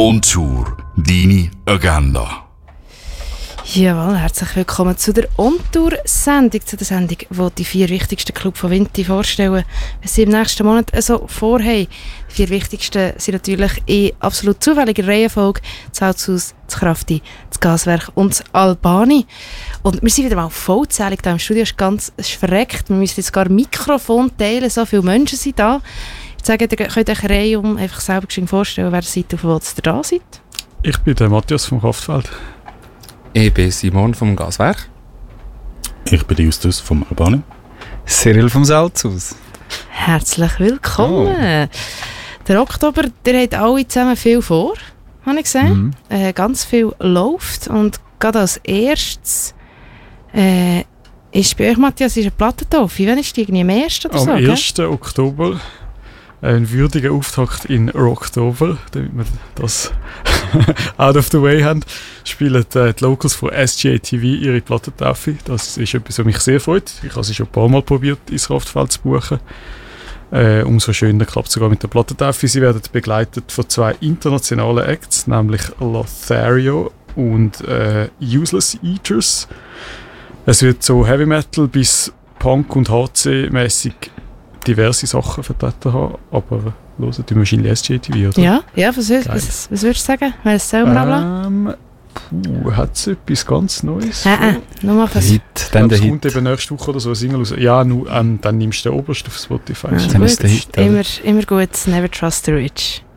On Tour, deine Agenda. Jawohl, herzlich willkommen zu der On-Tour-Sendung, zu der Sendung, wo die 4 wichtigsten Clubs von Vinti vorstellen, was sie im nächsten Monat so vorhaben. Die 4 wichtigsten sind natürlich in absolut zufälliger Reihenfolge das Salzhaus, das Krafti, das Gaswerk und das Albani. Und wir sind wieder mal vollzählig hier im Studio, es ist verreckt, wir müssen jetzt gar Mikrofon teilen, so viele Menschen sind da. Ich sage, ihr könnt euch eine Reihe einfach selber vorstellen, wer seid und wo ihr da seid. Ich bin der Matthias vom Kraftfeld. Ich bin Simon vom Gaswerk. Ich bin Justus vom Albani. Cyril vom Salzhaus. Herzlich willkommen. Der Oktober, der hat alle zusammen viel vor, habe ich gesehen. Ganz viel läuft und gerade als erstes ist bei euch, Matthias, ist eine Plattentaufe. Wann ist die? Irgendwie am 1. oder so? Am 1. Oktober. Ein würdiger Auftakt in Rocktober, damit wir das out of the way haben, spielen die Locals von SJTV ihre Plattentaufe. Das ist etwas, was mich sehr freut. Ich habe sie schon ein paar Mal probiert, ins Kraftfeld zu buchen. Umso schöner klappt es sogar mit der Plattentaufe. Sie werden begleitet von 2 internationalen Acts, nämlich Lothario und Useless Eaters. Es wird so Heavy Metal bis Punk und HC-mäßig diverse Sachen vertreten haben, aber hören die wahrscheinlich SJTV, oder? Ja, was würdest du sagen? Welches selber ablassen? Hat es etwas ganz Neues? Nur mal was. Es kommt eben nächste Woche oder so eine Single raus. Ja, dann nimmst du den obersten auf Spotify. Gut. Immer gut, never trust the rich.